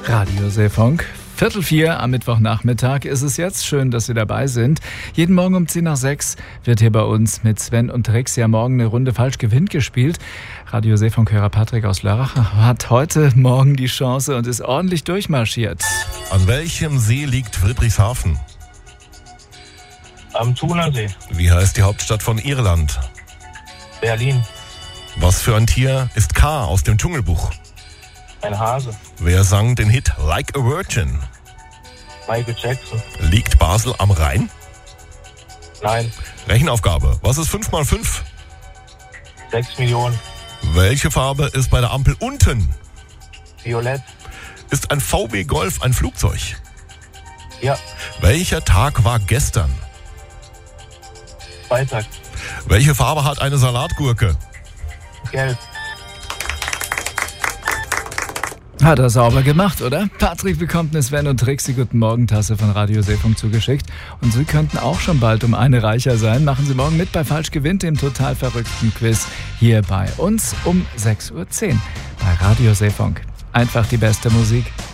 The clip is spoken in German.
Radio Seefunk. 3:45 am Mittwochnachmittag ist es jetzt. Schön, dass Sie dabei sind. Jeden Morgen um 5:10 wird hier bei uns mit Sven und Trixie am Morgen eine Runde falsch gewinnt gespielt. Radio Seefunk-Hörer Patrick aus Lörrach hat heute Morgen die Chance und ist ordentlich durchmarschiert. An welchem See liegt Friedrichshafen? Am Thunersee. Wie heißt die Hauptstadt von Irland? Berlin. Was für ein Tier ist K aus dem Dschungelbuch? Ein Hase. Wer sang den Hit Like a Virgin? Michael Jackson. Liegt Basel am Rhein? Nein. Rechenaufgabe. Was ist 5 mal 5? 6 Millionen. Welche Farbe ist bei der Ampel unten? Violett. Ist ein VW Golf ein Flugzeug? Ja. Welcher Tag war gestern? Freitag. Welche Farbe hat eine Salatgurke? Gelb. Hat er sauber gemacht, oder? Patrick bekommt eine Sven und Trixie Guten Morgen-Tasse von Radio Seefunk zugeschickt. Und Sie könnten auch schon bald um eine reicher sein. Machen Sie morgen mit bei Falsch gewinnt, dem total verrückten Quiz hier bei uns um 6:10 Uhr bei Radio Seefunk. Einfach die beste Musik.